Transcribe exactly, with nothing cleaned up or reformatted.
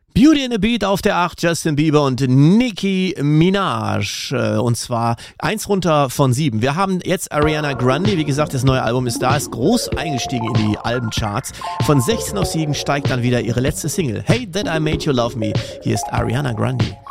Beauty and the Beat auf der acht, Justin Bieber und Nicki Minaj. Und zwar eins runter von sieben. Wir haben jetzt Ariana Grande. Wie gesagt, das neue Album ist da, ist groß eingestiegen in die Albencharts. Von sechzehn auf sieben steigt dann wieder ihre letzte Single. Hey That I Made You Love Me. Hier ist Ariana Grande.